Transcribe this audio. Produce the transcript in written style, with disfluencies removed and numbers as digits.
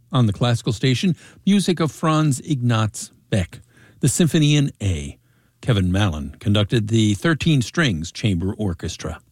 On the classical station, music of Franz Ignaz Beck, the Symphony in A. Kevin Mallon conducted the 13 Strings Chamber Orchestra.